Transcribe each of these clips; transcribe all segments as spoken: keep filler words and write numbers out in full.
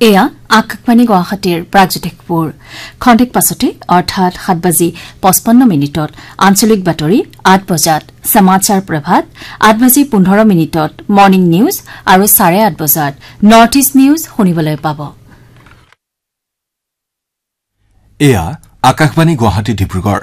এয়া আকাশবাণী গুৱাহাটীৰ প্ৰাগজ্যোতিষপুৰ খন্তেক পাছতে অৰ্থাৎ সাত বাজি পঁচপন্ন মিনিটত আঞ্চলিক বাতৰি আঠ বজাত সমাচাৰ প্ৰভাত আঠ বাজি পোন্ধৰ মিনিটত মৰ্ণিং নিউজ আৰু চাৰে আঠ বজাত নৰ্থ ইষ্ট নিউজ শুনিবলৈ পাব। এয়া আকাশবাণী গুৱাহাটী ডিব্ৰুগড়।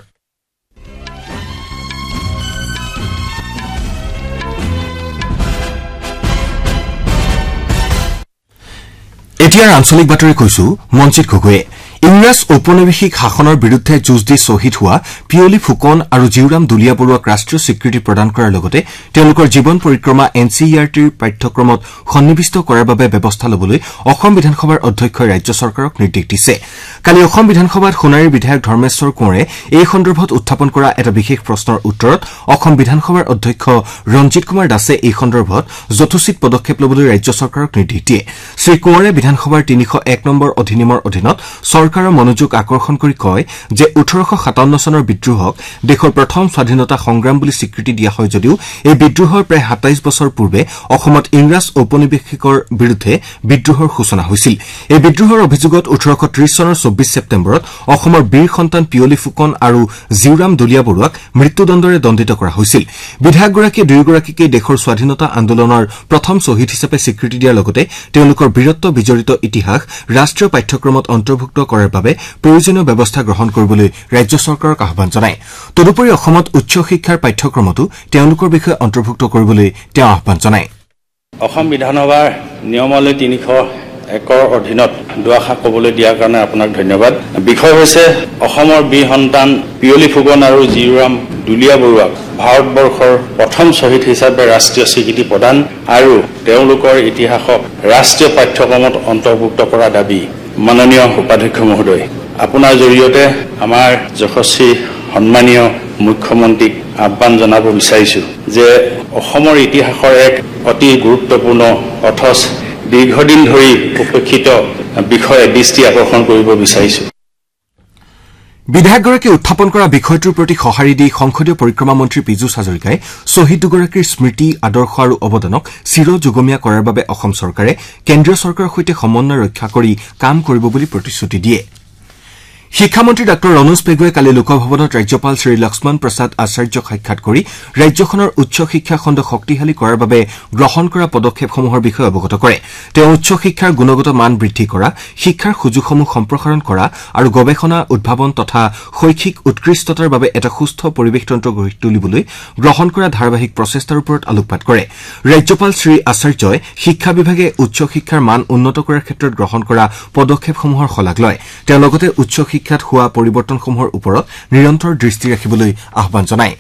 এতিয়াৰ আঞ্চলিক বাতৰি কৈছো মঞ্জিত গগৈয়ে। ইংৰাজ ঔপনিৱেশিক শাসনৰ বিৰুদ্ধে যুঁজ দি শ্বহীদ হোৱা পিয়লি ফুকন আৰু জিউৰাম দুলীয়া বৰুৱাক ৰাষ্ট্ৰীয় স্বীকৃতি প্ৰদান কৰাৰ লগতে তেওঁলোকৰ জীৱন পৰিক্ৰমা এন চি ই আৰ টিৰ পাঠ্যক্ৰমত সন্নিৱিষ্ট কৰাৰ বাবে ব্যৱস্থা ল'বলৈ অসম বিধানসভাৰ অধ্যক্ষই ৰাজ্য চৰকাৰক নিৰ্দেশ দিছে। কালি অসম বিধানসভাত সোণাৰীৰ বিধায়ক ধৰ্মেশ্বৰ কোঁৱৰে এই সন্দৰ্ভত উত্থাপন কৰা এটা বিশেষ প্ৰশ্নৰ উত্তৰত অসম বিধানসভাৰ অধ্যক্ষ ৰঞ্জিত কুমাৰ দাসে এই সন্দৰ্ভত যথোচিত পদক্ষেপ ল'বলৈ ৰাজ্য চৰকাৰক নিৰ্দেশ দিয়ে। শ্ৰীকোঁৱৰে বিধানসভাৰ তিনিশ এক নম্বৰ অধিনিয়মৰ অধীনত চৰকাৰৰ মনোযোগ আকৰ্ষণ কৰি কয় যে ওঠৰশ সাতাৱন্ন চনৰ বিদ্ৰোহক দেশৰ প্ৰথম স্বাধীনতা সংগ্ৰাম বুলি স্বীকৃতি দিয়া হয় যদিও এই বিদ্ৰোহৰ প্ৰায় সাতাইশ বছৰ পূৰ্বে অসমত ইংৰাজ ঔপনিৱেশিকৰ বিৰুদ্ধে বিদ্ৰোহৰ সূচনা হৈছিল। এই বিদ্ৰোহৰ অভিযোগত ওঠৰশ ত্ৰিশ চনৰ চৌব্বিছ ছেপ্টেম্বৰত অসমৰ বীৰ সন্তান পিয়লি ফুকন আৰু জিউৰাম দুলীয়া বৰুৱাক মৃত্যুদণ্ডৰে দণ্ডিত কৰা হৈছিল। বিধায়কগৰাকীয়ে দুয়োগৰাকীকে দেশৰ স্বাধীনতা আন্দোলনৰ প্ৰথম শ্বহীদ হিচাপে স্বীকৃতি দিয়াৰ লগতে তেওঁলোকৰ বীৰত্ব বিজড়িত ইতিহাস ৰাষ্ট্ৰীয় পাঠ্যক্ৰমত অন্তৰ্ভুক্ত কৰাৰ বাবে প্ৰয়োজনীয় ব্যৱস্থা গ্ৰহণ কৰিবলৈ ৰাজ্য চৰকাৰক আহ্বান জনায়। তদুপৰি অসমত উচ্চ শিক্ষাৰ পাঠ্যক্ৰমতো তেওঁলোকৰ বিষয়ে অন্তৰ্ভুক্ত কৰিবলৈ তেওঁ আহ্বান জনায়। অসম বিধানসভাৰ নিয়মাৱলী তিনিশ একৰ অধীনত দুআষাৰ ক'বলৈ দিয়াৰ কাৰণে আপোনাক ধন্যবাদ। বিষয় হৈছে অসমৰ বীৰ সন্তান পিয়লি ফুকন আৰু জিউৰাম দুলীয়া বৰুৱাক ভাৰতবৰ্ষৰ প্ৰথম শ্বহীদ হিচাপে ৰাষ্ট্ৰীয় স্বীকৃতি প্ৰদান আৰু তেওঁলোকৰ ইতিহাসক ৰাষ্ট্ৰীয় পাঠ্যক্ৰমত অন্তৰ্ভুক্ত কৰা দাবী। মাননীয় উপাধ্যক্ষ মহোদয়, আপোনাৰ জৰিয়তে আমাৰ যশস্বী সন্মানীয় মুখ্যমন্ত্ৰীক আহ্বান জনাব বিচাৰিছো যে অসমৰ ইতিহাসৰ এক অতি গুৰুত্বপূৰ্ণ অথচ দীৰ্ঘদিন ধৰি উপেক্ষিত বিষয়ে দৃষ্টি আকৰ্ষণ কৰিব বিচাৰিছো। বিধায়কগৰাকীয়ে উত্থাপন কৰা বিষয়টোৰ প্ৰতি সঁহাৰি দি সংসদীয় পৰিক্ৰমা মন্ত্ৰী পীযুষ হাজৰিকাই শ্বহীদ দুগৰাকীৰ স্মৃতি আদৰ্শ আৰু অৱদানক চিৰযুগমীয়া কৰাৰ বাবে অসম চৰকাৰে কেন্দ্ৰীয় চৰকাৰৰ সৈতে সমন্বয় ৰক্ষা কৰি কাম কৰিব বুলি প্ৰতিশ্ৰুতি দিয়ে। শিক্ষামন্ত্ৰী ডাঃ ৰণোজ পেগুৱে কালি লোকভৱনত ৰাজ্যপাল শ্ৰী লক্ষ্মণ প্ৰসাদ আচাৰ্যক সাক্ষাৎ কৰি ৰাজ্যখনৰ উচ্চ শিক্ষা খণ্ড শক্তিশালী কৰাৰ বাবে গ্ৰহণ কৰা পদক্ষেপসমূহৰ বিষয়ে অৱগত কৰে। তেওঁ উচ্চ শিক্ষাৰ গুণগত মান বৃদ্ধি কৰা, শিক্ষাৰ সুযোগসমূহ সম্প্ৰসাৰণ কৰা আৰু গৱেষণা উদ্ভাৱন তথা শৈক্ষিক উৎকৃষ্টতাৰ বাবে এটা সুস্থ পৰিৱেশতন্ত্ৰ গঢ়ি তুলিবলৈ গ্ৰহণ কৰা ধাৰাবাহিক প্ৰচেষ্টাৰ ওপৰত আলোকপাত কৰে। ৰাজ্যপাল শ্ৰী আচাৰ্যই শিক্ষা বিভাগে উচ্চ শিক্ষাৰ মান উন্নত কৰাৰ ক্ষেত্ৰত গ্ৰহণ কৰা পদক্ষেপসমূহৰ শলাগ লয়। তেওঁ লগতে উচ্চ শিক্ষাত হোৱা পৰিৱৰ্তনসমূহৰ ওপৰত নিৰন্তৰ দৃষ্টি ৰাখিবলৈ আহ্বান জনায়।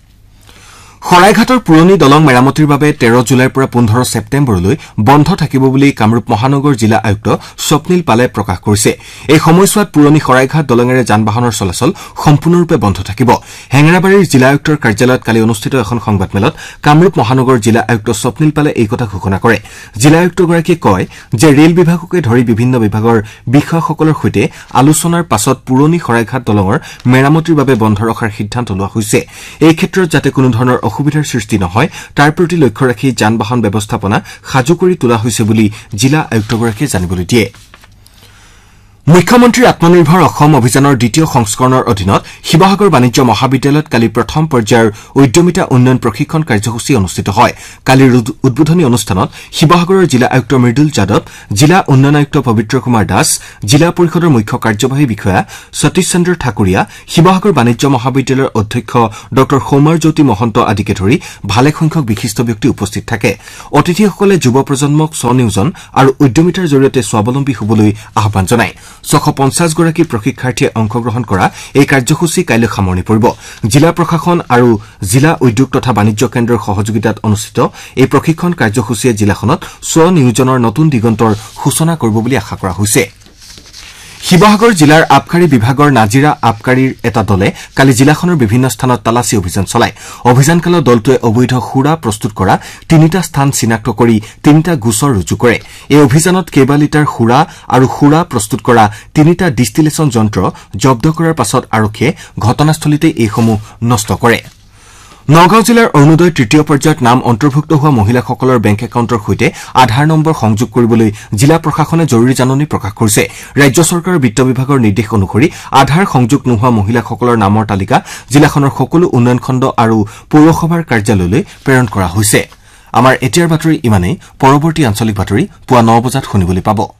শৰাইঘাটৰ পুৰণি দলং মেৰামতিৰ বাবে তেৰ জুলাইৰ পৰা পোন্ধৰ ছেপ্টেম্বৰলৈ বন্ধ থাকিব বুলি কামৰূপ মহানগৰ জিলা আয়ুক্ত স্বপ্নীল পালে প্ৰকাশ কৰিছে। এই সময়ছোৱাত পুৰণি শৰাইঘাট দলঙেৰে যান বাহনৰ চলাচল সম্পূৰ্ণৰূপে বন্ধ থাকিব। হেঙেৰাবাৰীৰ জিলা আয়ুক্তৰ কাৰ্যালয়ত কালি অনুষ্ঠিত এখন সংবাদমেলত কামৰূপ মহানগৰ জিলা আয়ুক্ত স্বপ্নীল পালে এই কথা ঘোষণা কৰে। জিলা আয়ুক্তগৰাকীয়ে কয় যে ৰেল বিভাগকে ধৰি বিভিন্ন বিভাগৰ বিষয়াসকলৰ সৈতে আলোচনাৰ পাছত পুৰণি শৰাইঘাট দলঙৰ মেৰামতিৰ বাবে বন্ধ ৰখাৰ সিদ্ধান্ত লোৱা হৈছে। এই ক্ষেত্ৰত যাতে কোনো ধৰণৰ অসুবিধাৰ সৃষ্টি নহয় তাৰ প্ৰতি লক্ষ্য ৰাখি যান বাহন ব্যৱস্থাপনা সাজু কৰি তোলা হৈছে বুলি জিলা আয়ুক্তগৰাকীয়ে জানিবলৈ দিয়ে। মুখ্যমন্ত্ৰী আত্মনিৰ্ভৰ অসম অভিযানৰ দ্বিতীয় সংস্কৰণৰ অধীনত শিৱসাগৰ বাণিজ্য মহাবিদ্যালয়ত কালি প্ৰথম পৰ্যায়ৰ উদ্যমিতা উন্নয়ন প্ৰশিক্ষণ কাৰ্যসূচী অনুষ্ঠিত হয়। কালিৰ উদ্বোধনী অনুষ্ঠানত শিৱসাগৰৰ জিলা আয়ুক্ত মৃদুল যাদৱ, জিলা উন্নয়ন আয়ুক্ত পবিত্ৰ কুমাৰ দাস, জিলা পৰিষদৰ মুখ্য কাৰ্যবাহী বিষয়া সতীশ চন্দ্ৰ ঠাকুৰীয়া, শিৱসাগৰ বাণিজ্য মহাবিদ্যালয়ৰ অধ্যক্ষ ড সৌমাৰ জ্যোতি মহন্ত আদিকে ধৰি ভালেসংখ্যক বিশিষ্ট ব্যক্তি উপস্থিত থাকে। অতিথিসকলে যুৱ প্ৰজন্মক স্বনিয়োজন আৰু উদ্যমিতাৰ জৰিয়তে স্বাৱলম্বী হবলৈ আহ্বান জনায়। ছশ পঞ্চাছ গৰাকী প্ৰশিক্ষাৰ্থীয়ে অংশগ্ৰহণ কৰা এই কাৰ্যসূচী কাইলৈ সামৰণি পৰিব। জিলা প্ৰশাসন আৰু জিলা উদ্যোগ তথা বাণিজ্য কেন্দ্ৰৰ সহযোগিতাত অনুষ্ঠিত এই প্ৰশিক্ষণ কাৰ্যসূচীয়ে জিলাখনত স্বনিয়োজনৰ নতুন দিগন্তৰ সূচনা কৰিব বুলি আশা কৰা হৈছে। শিৱসাগৰ জিলাৰ আবকাৰী বিভাগৰ নাজিৰা আবকাৰীৰ এটা দলে কালি জিলাখনৰ বিভিন্ন স্থানত তালাচী অভিযান চলায়। অভিযানকালত দলটোৱে অবৈধ সুৰা প্ৰস্তুত কৰা তিনিটা স্থান চিনাক্ত কৰি তিনিটা গোচৰ ৰুজু কৰে। এই অভিযানত কেইবা লিটাৰ সুৰা আৰু সুৰা প্ৰস্তুত কৰা তিনিটা ডিষ্টিলেশ্যন যন্ত্ৰ জব্দ কৰাৰ পাছত আৰক্ষীয়ে ঘটনাস্থলীতে এইসমূহ নষ্ট কৰে। নগাঁও জিলাৰ অৰুণোদয় তৃতীয় পৰ্যায়ত নাম অন্তৰ্ভুক্ত হোৱা মহিলাসকলৰ বেংক একাউণ্টৰ সৈতে আধাৰ নম্বৰ সংযোগ কৰিবলৈ জিলা প্ৰশাসনে জৰুৰী জাননী প্ৰকাশ কৰিছে। ৰাজ্য চৰকাৰৰ বিত্ত বিভাগৰ নিৰ্দেশ অনুসৰি আধাৰ সংযোগ নোহোৱা মহিলাসকলৰ নামৰ তালিকা জিলাখনৰ সকলো উন্নয়ন খণ্ড আৰু পৌৰসভাৰ কাৰ্যালয়লৈ প্ৰেৰণ কৰা হৈছে। আমাৰ এতিয়াৰ বাতৰি ইমানেই। পৰৱৰ্তী আঞ্চলিক বাতৰি পুৱা ন বজাত শুনিবলৈ পাব।